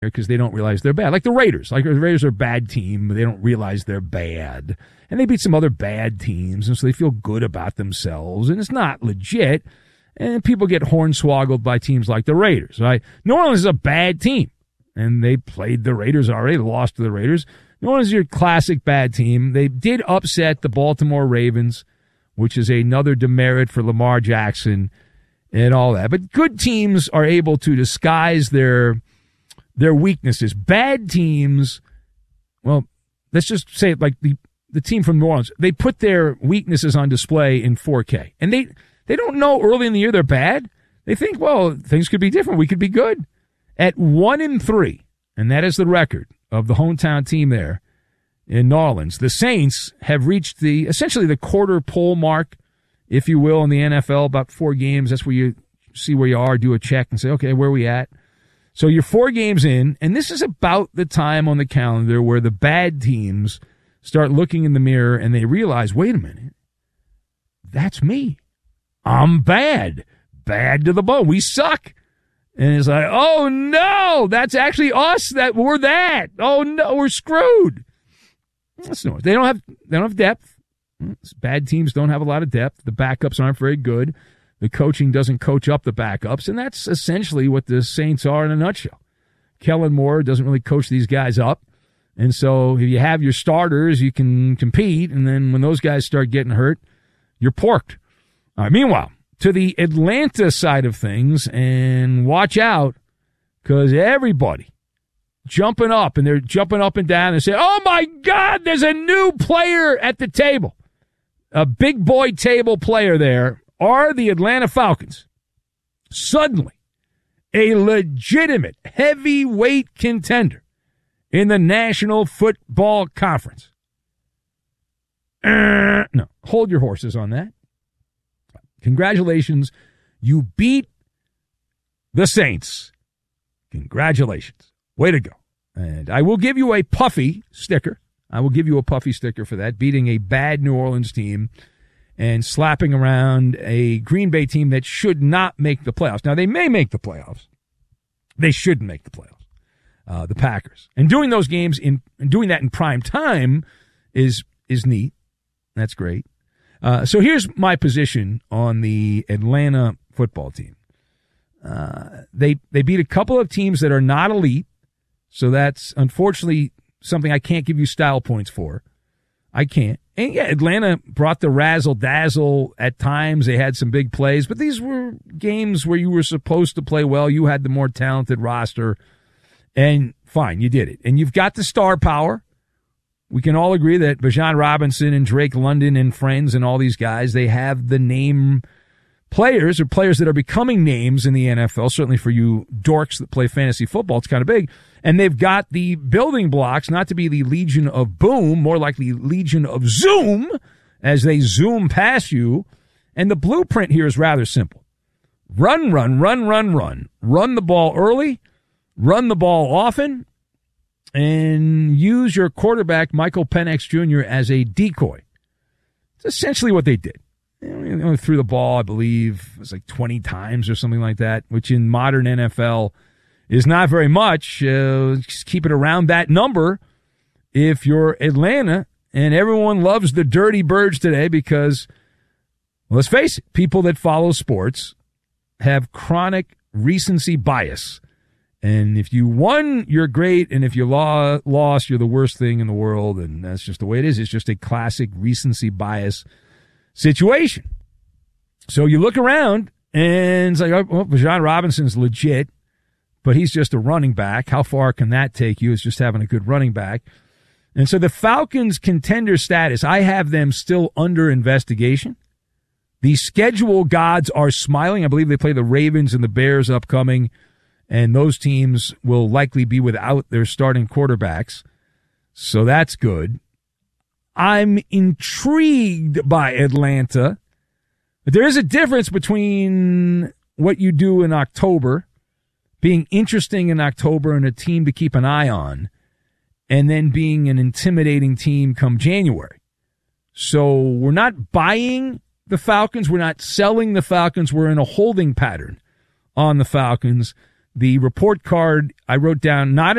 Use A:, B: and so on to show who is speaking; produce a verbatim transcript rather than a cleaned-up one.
A: because they don't realize they're bad. Like the Raiders. Like the Raiders are a bad team, but they don't realize they're bad. And they beat some other bad teams, and so they feel good about themselves. And it's not legit. And people get hornswoggled by teams like the Raiders, right? New Orleans is a bad team. And they played the Raiders already, lost to the Raiders. New Orleans is your classic bad team. They did upset the Baltimore Ravens, which is another demerit for Lamar Jackson and all that. But good teams are able to disguise their their weaknesses. Bad teams, well, let's just say it like the, the team from New Orleans, they put their weaknesses on display in four K. And they, they don't know early in the year they're bad. They think, well, things could be different. We could be good. At one and three, and that is the record of the hometown team there in New Orleans, the Saints have reached the essentially the quarter pole mark, if you will, in the N F L, about four games. That's where you see where you are, do a check, and say, okay, where are we at? So you're four games in, and this is about the time on the calendar where the bad teams start looking in the mirror and they realize, wait a minute, that's me. I'm bad. Bad to the bone. We suck. And it's like, oh, no, that's actually us. That we're that. Oh, no, we're screwed. That's no, they don't have they don't have depth. Bad teams don't have a lot of depth. The backups aren't very good. The coaching doesn't coach up the backups, and that's essentially what the Saints are in a nutshell. Kellen Moore doesn't really coach these guys up, and so if you have your starters, you can compete, and then when those guys start getting hurt, you're porked. All right, meanwhile, to the Atlanta side of things, and watch out, because everybody jumping up, and they're jumping up and down and saying, oh, my God, there's a new player at the table. A big boy table player there are the Atlanta Falcons. Suddenly, a legitimate heavyweight contender in the National Football Conference. Uh, no, hold your horses on that. Congratulations. You beat the Saints. Congratulations. Way to go. And I will give you a puffy sticker. I will give you a puffy sticker for that, beating a bad New Orleans team and slapping around a Green Bay team that should not make the playoffs. Now, they may make the playoffs. They shouldn't make the playoffs, uh, the Packers. And doing those games, in and doing that in prime time is is neat. That's great. Uh, so here's my position on the Atlanta football team. Uh, they they beat a couple of teams that are not elite, so that's unfortunately something I can't give you style points for. I can't. And yeah, Atlanta brought the razzle-dazzle at times. They had some big plays, but these were games where you were supposed to play well. You had the more talented roster, and fine, you did it. And you've got the star power. We can all agree that Bijan Robinson and Drake London and friends and all these guys, they have the name players or players that are becoming names in the N F L. Certainly for you dorks that play fantasy football, it's kind of big. And they've got the building blocks, not to be the Legion of Boom, more like the Legion of Zoom, as they zoom past you. And the blueprint here is rather simple. Run, run, run, run, run. Run the ball early, run the ball often, and use your quarterback, Michael Penix Junior, as a decoy. It's essentially what they did. They only threw the ball, I believe, it was like twenty times or something like that, which in modern N F L is not very much. Uh, just keep it around that number if you're Atlanta. And everyone loves the dirty birds today because, well, let's face it, people that follow sports have chronic recency bias. And if you won, you're great. And if you lo- lost, you're the worst thing in the world. And that's just the way it is. It's just a classic recency bias situation. So you look around and it's like, oh, well, Bijan Robinson's legit, but he's just a running back. How far can that take you? It's just having a good running back. And so the Falcons' contender status, I have them still under investigation. The schedule gods are smiling. I believe they play the Ravens and the Bears upcoming, and those teams will likely be without their starting quarterbacks. So that's good. I'm intrigued by Atlanta. But there is a difference between what you do in October, being interesting in October and a team to keep an eye on, and then being an intimidating team come January. So we're not buying the Falcons. We're not selling the Falcons. We're in a holding pattern on the Falcons. The report card I wrote down, not